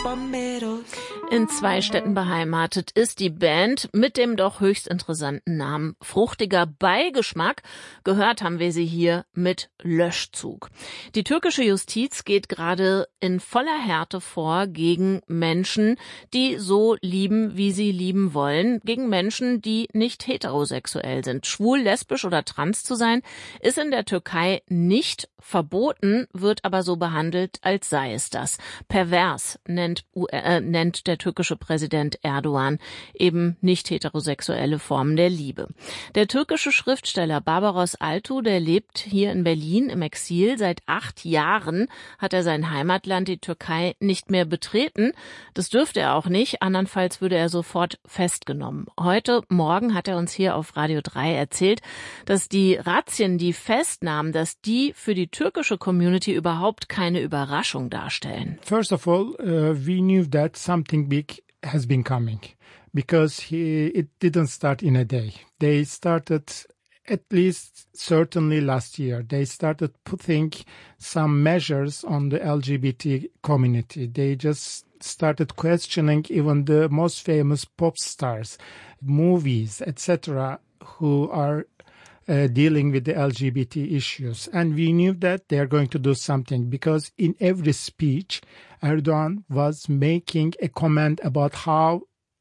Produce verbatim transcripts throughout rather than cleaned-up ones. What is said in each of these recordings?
In zwei Städten beheimatet ist die Band mit dem doch höchst interessanten Namen Fruchtiger Beigeschmack. Gehört haben wir sie hier mit Löschzug. Die türkische Justiz geht gerade in voller Härte vor gegen Menschen, die so lieben, wie sie lieben wollen, gegen Menschen, die nicht heterosexuell sind. Schwul, lesbisch oder trans zu sein, ist in der Türkei nicht verboten, wird aber so behandelt, als sei es das. Pervers nennt, äh, nennt der türkische Präsident Erdogan eben nicht heterosexuelle Formen der Liebe. Der türkische Schriftsteller Barbaros Altu, der lebt hier in Berlin im Exil. Seit acht Jahren hat er sein Heimatland, die Türkei, nicht mehr betreten. Das dürfte er auch nicht, andernfalls würde er sofort festgenommen. Heute Morgen hat er uns hier auf Radio drei erzählt, dass die Razzien, die Festnahmen, dass die für die türkische Community überhaupt keine Überraschung darstellen. First of all, uh, we knew that something big has been coming because he, it didn't start in a day. They started at least certainly last year. They started putting some measures on the L G B T community. They just started questioning even the most famous pop stars, movies, et cetera, who are Uh, dealing with the L G B T issues. And we knew that they are going to do something because in every speech, Erdogan was making a comment about how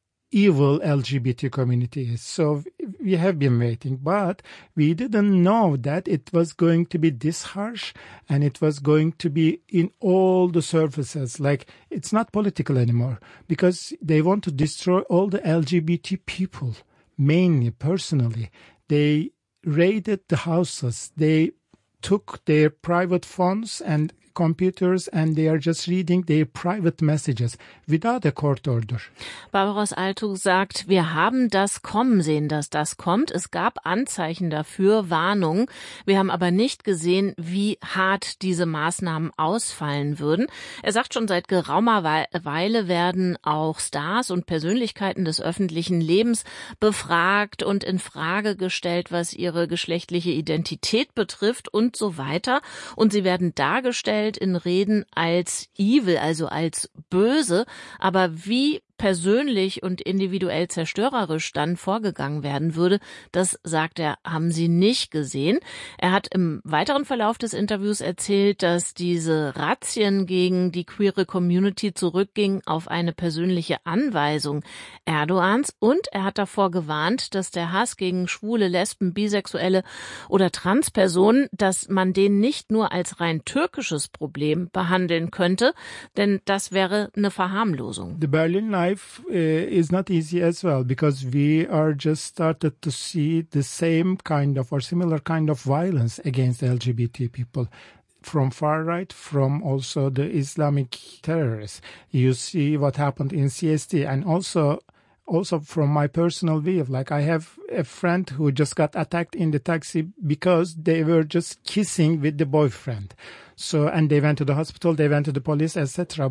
evil L G B T community is. So we have been waiting, but we didn't know that it was going to be this harsh and it was going to be in all the surfaces. Like, it's not political anymore because they want to destroy all the L G B T people, mainly, personally. They raided the houses. They took their private phones and computers and they are just reading their private messages without a court order. Barbaros Altu sagt, wir haben das kommen sehen, dass das kommt. Es gab Anzeichen dafür, Warnungen. Wir haben aber nicht gesehen, wie hart diese Maßnahmen ausfallen würden. Er sagt, schon seit geraumer Weile werden auch Stars und Persönlichkeiten des öffentlichen Lebens befragt und in Frage gestellt, was ihre geschlechtliche Identität betrifft und so weiter. Und sie werden dargestellt in Reden als evil, also als böse, aber wie persönlich und individuell zerstörerisch dann vorgegangen werden würde, das, sagt er, haben sie nicht gesehen. Er hat im weiteren Verlauf des Interviews erzählt, dass diese Razzien gegen die queere Community zurückgingen auf eine persönliche Anweisung Erdogans und er hat davor gewarnt, dass der Hass gegen Schwule, Lesben, Bisexuelle oder Transpersonen, dass man den nicht nur als rein türkisches Problem behandeln könnte, denn das wäre eine Verharmlosung. The Berlin Life uh, is not easy as well because we are just started to see the same kind of or similar kind of violence against L G B T people. From far right, from also the Islamic terrorists. You see what happened in C S T and also also from my personal view, like I have a friend who just got attacked in the taxi because they were just kissing with the boyfriend. So, and they went to the hospital, they went to the police, et cetera.